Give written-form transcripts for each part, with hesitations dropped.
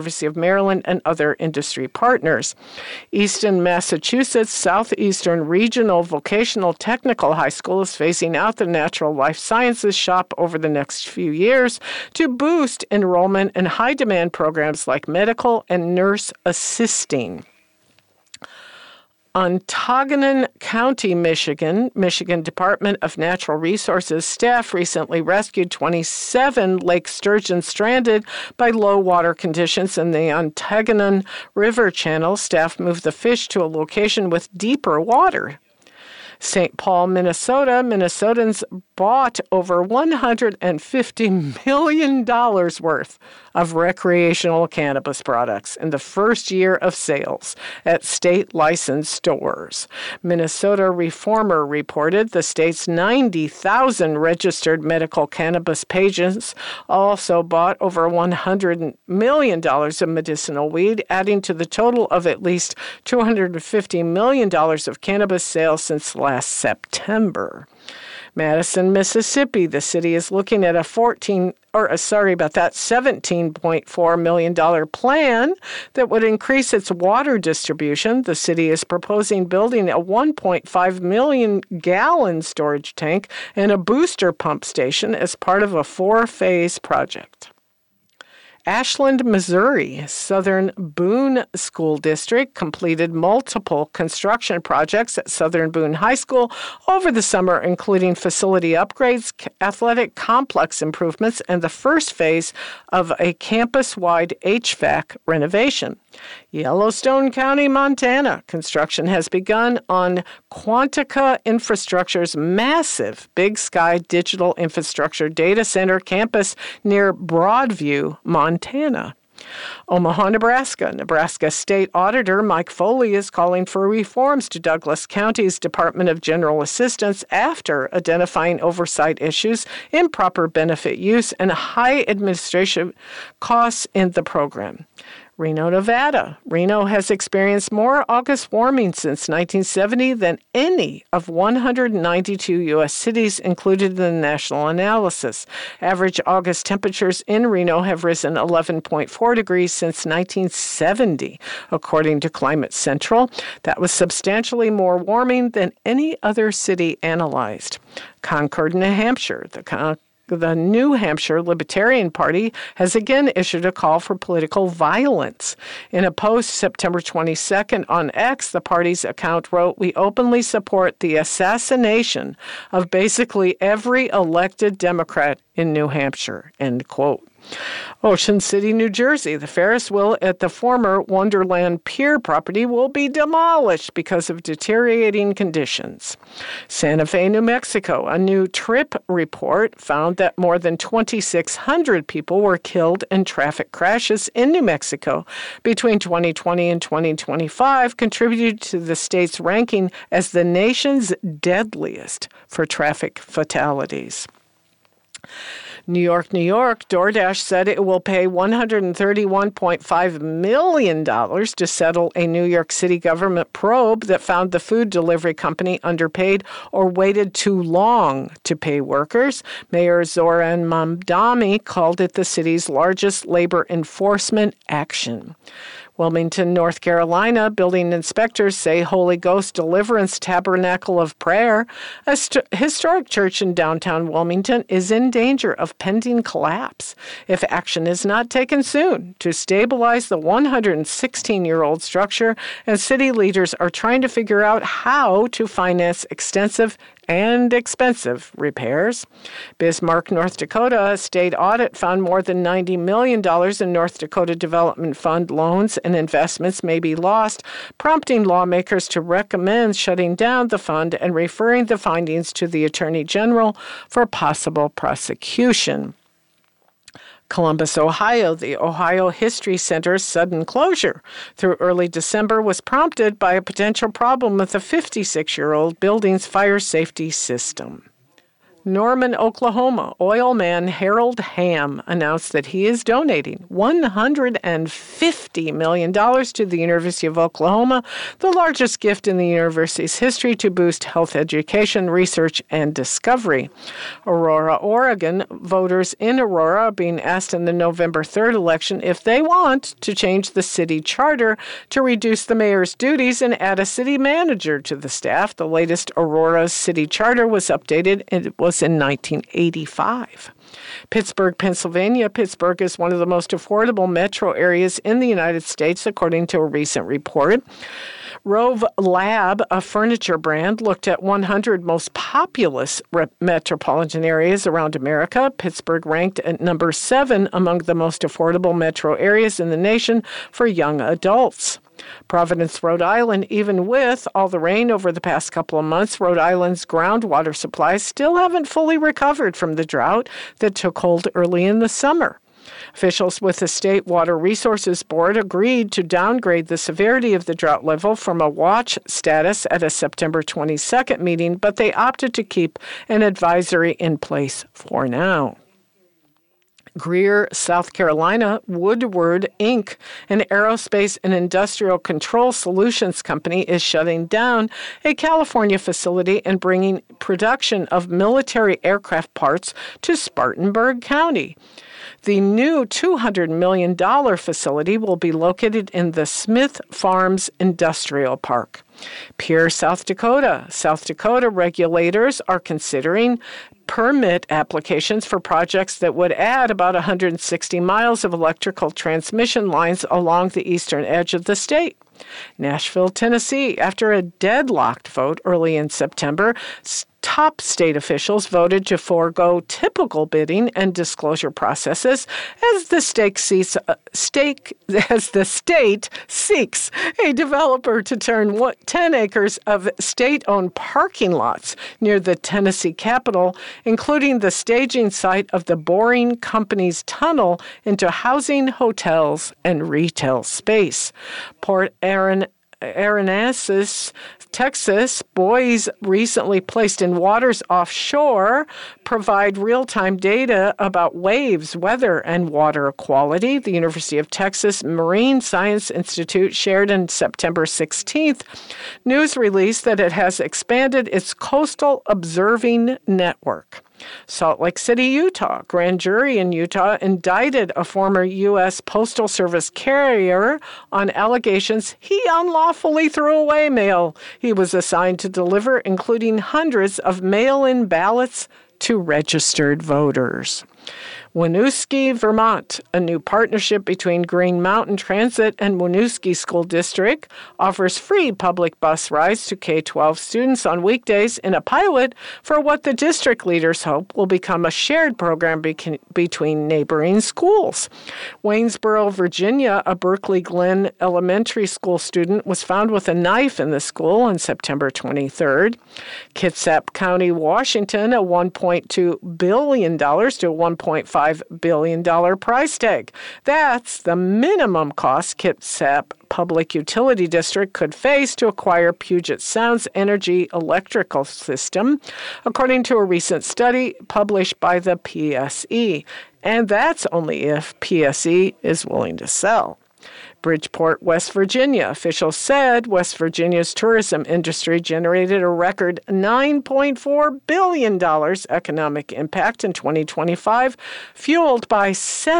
University of Maryland, and other industry partners. Easton, Massachusetts Southeastern Regional Vocational Technical High School is phasing out the Natural Life Sciences shop over the next few years to boost enrollment in high-demand programs like medical and nurse assisting. Ontonagon County, Michigan Department of Natural Resources staff recently rescued 27 lake sturgeon stranded by low water conditions in the Ontonagon River channel. Staff moved the fish to a location with deeper water. St. Paul, Minnesota. Minnesotans bought over $150 million worth of recreational cannabis products in the first year of sales at state licensed stores. Minnesota Reformer reported the state's 90,000 registered medical cannabis patients also bought over $100 million of medicinal weed, adding to the total of at least $250 million of cannabis sales since last September. Madison, Mississippi. The city is looking at a $17.4 million plan that would increase its water distribution. The city is proposing building a 1.5 million gallon storage tank and a booster pump station as part of a 4-phase project. Ashland, Missouri, Southern Boone School District completed multiple construction projects at Southern Boone High School over the summer, including facility upgrades, athletic complex improvements, and the first phase of a campus-wide HVAC renovation. Yellowstone County, Montana. Construction has begun on Quantica Infrastructure's massive Big Sky digital infrastructure data center campus near Broadview, Montana. Omaha, Nebraska. Nebraska State Auditor Mike Foley is calling for reforms to Douglas County's Department of General Assistance after identifying oversight issues, improper benefit use, and high administration costs in the program. Reno, Nevada. Reno has experienced more August warming since 1970 than any of 192 U.S. cities included in the national analysis. Average August temperatures in Reno have risen 11.4 degrees since 1970, according to Climate Central. That was substantially more warming than any other city analyzed. Concord, New Hampshire. The New Hampshire Libertarian Party has again issued a call for political violence. In a post September 22nd on X, the party's account wrote, "We openly support the assassination of basically every elected Democrat in New Hampshire," end quote. Ocean City, New Jersey. The Ferris wheel at the former Wonderland Pier property will be demolished because of deteriorating conditions. Santa Fe, New Mexico. A new TRIP report found that more than 2,600 people were killed in traffic crashes in New Mexico between 2020 and 2025, contributed to the state's ranking as the nation's deadliest for traffic fatalities. New York, DoorDash said it will pay $131.5 million to settle a New York City government probe that found the food delivery company underpaid or waited too long to pay workers. Mayor Zoran Mamdani called it the city's largest labor enforcement action. Wilmington, North Carolina, building inspectors say Holy Ghost Deliverance Tabernacle of Prayer, a historic church in downtown Wilmington, is in danger of pending collapse if action is not taken soon to stabilize the 116-year-old structure, and city leaders are trying to figure out how to finance extensive and expensive repairs. Bismarck, North Dakota, a state audit found more than $90 million in North Dakota Development Fund loans and investments may be lost, prompting lawmakers to recommend shutting down the fund and referring the findings to the Attorney General for possible prosecution. Columbus, Ohio. The Ohio History Center's sudden closure through early December was prompted by a potential problem with the 56-year-old building's fire safety system. Norman, Oklahoma, oil man Harold Hamm announced that he is donating $150 million to the University of Oklahoma, the largest gift in the university's history to boost health education, research, and discovery. Aurora, Oregon, voters in Aurora are being asked in the November 3rd election if they want to change the city charter to reduce the mayor's duties and add a city manager to the staff. The latest Aurora city charter was updated. It was in 1985. Pittsburgh, Pennsylvania. Pittsburgh is one of the most affordable metro areas in the United States, according to a recent report. Rove Lab, a furniture brand, looked at 100 most populous metropolitan areas around America. Pittsburgh ranked at number 7 among the most affordable metro areas in the nation for young adults. Providence, Rhode Island, even with all the rain over the past couple of months, Rhode Island's groundwater supplies still haven't fully recovered from the drought that took hold early in the summer. Officials with the State Water Resources Board agreed to downgrade the severity of the drought level from a watch status at a September 22nd meeting, but they opted to keep an advisory in place for now. Greer, South Carolina, Woodward, Inc., an aerospace and industrial control solutions company, is shutting down a California facility and bringing production of military aircraft parts to Spartanburg County. The new $200 million facility will be located in the Smith Farms Industrial Park. Pierre, South Dakota. South Dakota regulators are considering permit applications for projects that would add about 160 miles of electrical transmission lines along the eastern edge of the state. Nashville, Tennessee. After a deadlocked vote early in September, top state officials voted to forego typical bidding and disclosure processes as the state seeks a developer to turn 10 acres of state-owned parking lots near the Tennessee Capitol, including the staging site of the Boring Company's tunnel, into housing, hotels, and retail space. Port Aransas, Texas, buoys recently placed in waters offshore provide real-time data about waves, weather, and water quality. The University of Texas Marine Science Institute shared on September 16th news release that it has expanded its coastal observing network. Salt Lake City, Utah. Grand jury in Utah indicted a former U.S. Postal Service carrier on allegations he unlawfully threw away mail he was assigned to deliver, including hundreds of mail-in ballots to registered voters. Winooski, Vermont. A new partnership between Green Mountain Transit and Winooski School District offers free public bus rides to K-12 students on weekdays in a pilot for what the district leaders hope will become a shared program between neighboring schools. Waynesboro, Virginia, a Berkeley Glen Elementary School student was found with a knife in the school on September 23rd. Kitsap County, Washington, a $1.2 billion to $1.5 billion price tag. That's the minimum cost Kitsap Public Utility District could face to acquire Puget Sound's energy electrical system, according to a recent study published by the PSE. And that's only if PSE is willing to sell. Bridgeport, West Virginia. Officials said West Virginia's tourism industry generated a record $9.4 billion economic impact in 2025, fueled by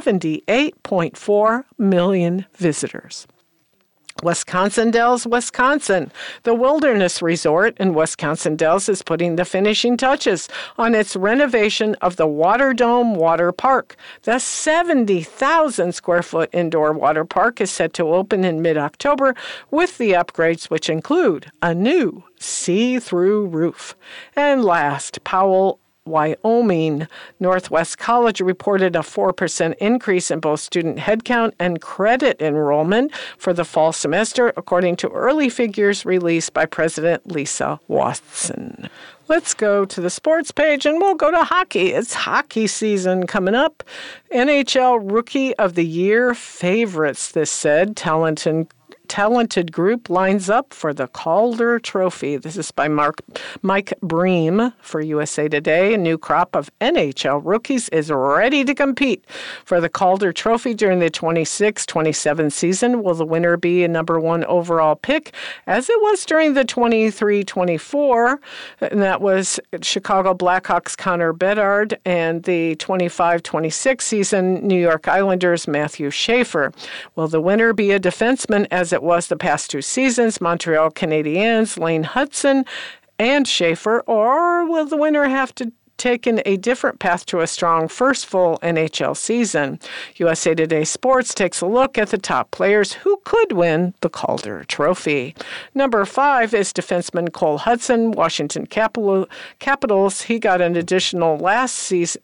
78.4 million visitors. Wisconsin Dells, Wisconsin. The Wilderness Resort in Wisconsin Dells is putting the finishing touches on its renovation of the Water Dome Water Park. The 70,000 square foot indoor water park is set to open in mid-October with the upgrades, which include a new see-through roof. And last, Powell, Wyoming. Northwest College reported a 4% increase in both student headcount and credit enrollment for the fall semester, according to early figures released by President Lisa Watson. Let's go to the sports page, and we'll go to hockey. It's hockey season coming up. NHL Rookie of the Year favorites, this said. Talented talented group lines up for the Calder Trophy. This is by Mike Bream for USA Today. A new crop of NHL rookies is ready to compete for the Calder Trophy during the 26-27 season. Will the winner be a number one overall pick, as it was during the 23-24? And that was Chicago Blackhawks' Connor Bedard, and the 25-26 season New York Islanders' Matthew Schaefer. Will the winner be a defenseman, as it was the past two seasons, Montreal Canadiens' Lane Hudson and Schaefer, or will the winner have to taken a different path to a strong first full NHL season? USA Today Sports takes a look at the top players who could win the Calder Trophy. Number 5 is defenseman Cole Hudson, Washington Capitals. He got an audition last season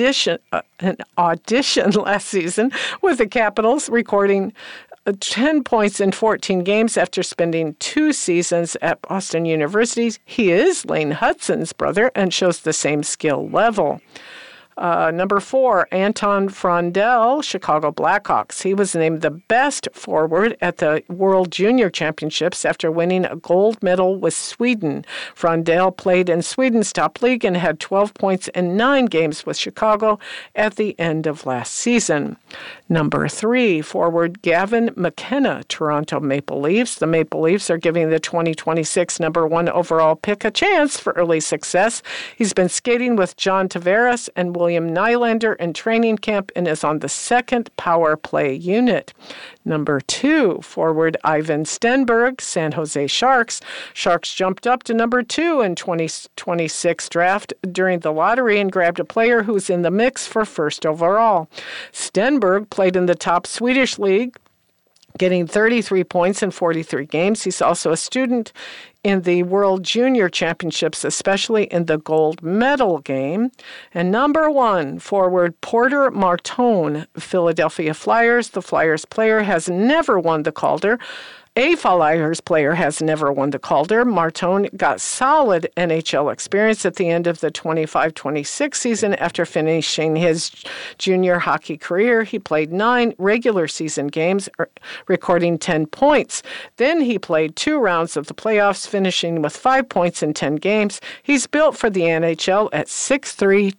last season with the Capitals, recording 10 points in 14 games after spending 2 seasons at Boston University. He is Lane Hudson's brother and shows the same skill level. Number 4, Anton Frondel, Chicago Blackhawks. He was named the best forward at the World Junior Championships after winning a gold medal with Sweden. Frondel played in Sweden's top league and had 12 points in 9 games with Chicago at the end of last season. Number 3, forward Gavin McKenna, Toronto Maple Leafs. The Maple Leafs are giving the 2026 number 1 overall pick a chance for early success. He's been skating with John Tavares and William Nylander in training camp and is on the second power play unit. Number 2, forward Ivan Stenberg, San Jose Sharks. Sharks jumped up to number 2 in 2026 draft during the lottery and grabbed a player who's in the mix for first overall. Stenberg played in the top Swedish league, getting 33 points in 43 games. He's also a student in the World Junior Championships, especially in the gold medal game. And number 1, forward Porter Martone, Philadelphia Flyers. The Flyers player has never won the Calder. A Flyers player has never won the Calder. Martone got solid NHL experience at the end of the 25-26 season after finishing his junior hockey career. He played 9 regular season games, recording 10 points. Then he played 2 rounds of the playoffs, finishing with 5 points in 10 games. He's built for the NHL at 6'3",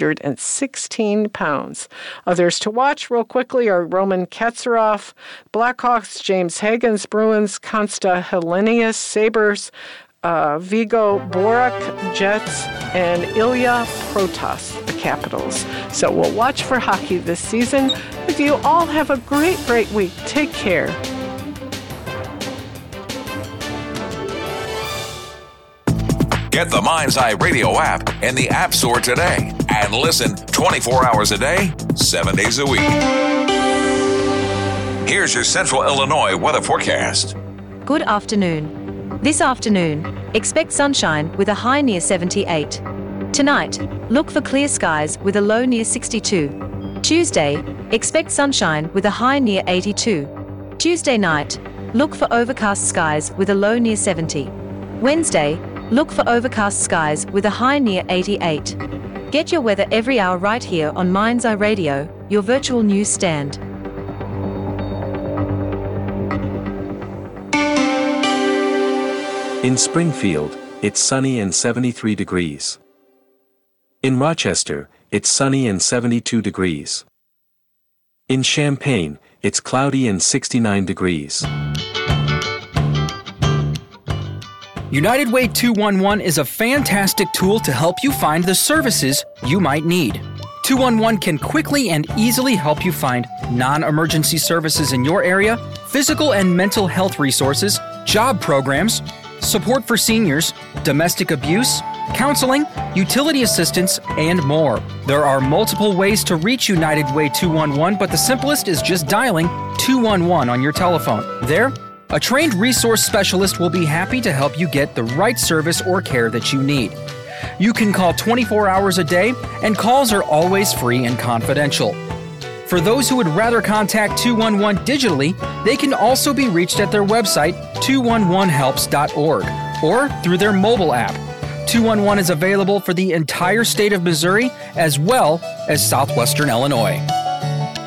216 pounds. Others to watch real quickly are Roman Katsaroff, Blackhawks, James Hagens, Bruins, Konsta Helenius, Sabres, Vigo Borak, Jets, and Ilya Protas, the Capitals. So we'll watch for hockey this season. If you all have a great, great week. Take care. Get the Mind's Eye Radio app in the App Store today and listen 24 hours a day, 7 days a week. Here's your Central Illinois weather forecast. Good afternoon. This afternoon, expect sunshine with a high near 78. Tonight, look for clear skies with a low near 62. Tuesday, expect sunshine with a high near 82. Tuesday night, look for overcast skies with a low near 70. Wednesday, look for overcast skies with a high near 88. Get your weather every hour right here on Mind's Eye Radio, your virtual news stand. In Springfield, it's sunny and 73 degrees. In Rochester, it's sunny and 72 degrees. In Champaign, it's cloudy and 69 degrees. United Way 211 is a fantastic tool to help you find the services you might need. 211 can quickly and easily help you find non-emergency services in your area, physical and mental health resources, job programs, support for seniors, domestic abuse, counseling, utility assistance, and more. There are multiple ways to reach United Way 211, but the simplest is just dialing 211 on your telephone. There, a trained resource specialist will be happy to help you get the right service or care that you need. You can call 24 hours a day, and calls are always free and confidential. For those who would rather contact 211 digitally, they can also be reached at their website, 211helps.org, or through their mobile app. 211 is available for the entire state of Missouri as well as southwestern Illinois.